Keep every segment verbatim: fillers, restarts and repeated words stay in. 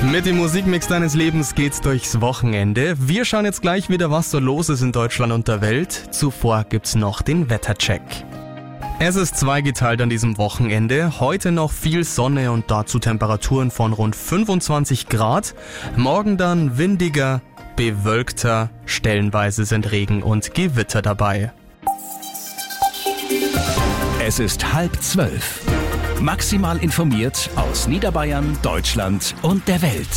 Mit dem Musikmix deines Lebens geht's durchs Wochenende. Wir schauen jetzt gleich wieder, was so los ist in Deutschland und der Welt. Zuvor gibt's noch den Wettercheck. Es ist zweigeteilt an diesem Wochenende. Heute noch viel Sonne und dazu Temperaturen von rund fünfundzwanzig Grad. Morgen dann windiger, bewölkter, stellenweise sind Regen und Gewitter dabei. Es ist halb zwölf. Maximal informiert aus Niederbayern, Deutschland und der Welt.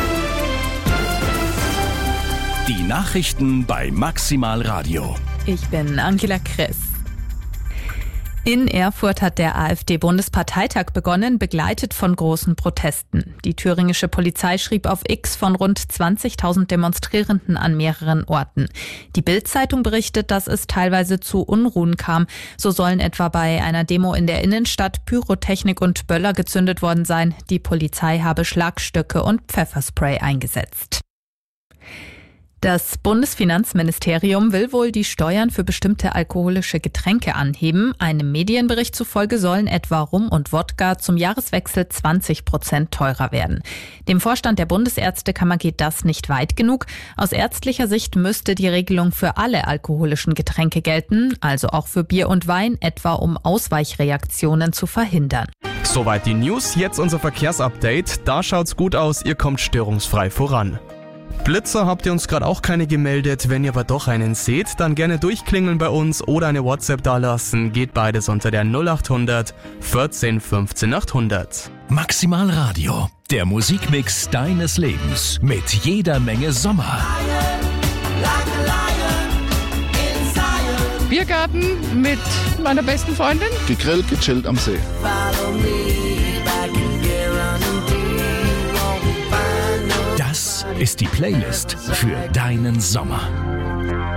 Die Nachrichten bei Maximal Radio. Ich bin Angela Kress. In Erfurt hat der AfD-Bundesparteitag begonnen, begleitet von großen Protesten. Die thüringische Polizei schrieb auf X von rund zwanzigtausend Demonstrierenden an mehreren Orten. Die Bild-Zeitung berichtet, dass es teilweise zu Unruhen kam. So sollen etwa bei einer Demo in der Innenstadt Pyrotechnik und Böller gezündet worden sein. Die Polizei habe Schlagstöcke und Pfefferspray eingesetzt. Das Bundesfinanzministerium will wohl die Steuern für bestimmte alkoholische Getränke anheben. Einem Medienbericht zufolge sollen etwa Rum und Wodka zum Jahreswechsel zwanzig Prozent teurer werden. Dem Vorstand der Bundesärztekammer geht das nicht weit genug. Aus ärztlicher Sicht müsste die Regelung für alle alkoholischen Getränke gelten, also auch für Bier und Wein, etwa um Ausweichreaktionen zu verhindern. Soweit die News, jetzt unser Verkehrsupdate. Da schaut's gut aus, ihr kommt störungsfrei voran. Blitzer habt ihr uns gerade auch keine gemeldet. Wenn ihr aber doch einen seht, dann gerne durchklingeln bei uns oder eine WhatsApp dalassen. Geht beides unter der null acht hundert vierzehn fünfzehn achthundert. Maximal Radio, der Musikmix deines Lebens mit jeder Menge Sommer. Biergarten mit meiner besten Freundin. Gegrillt, gechillt am See. Das ist die Playlist für deinen Sommer.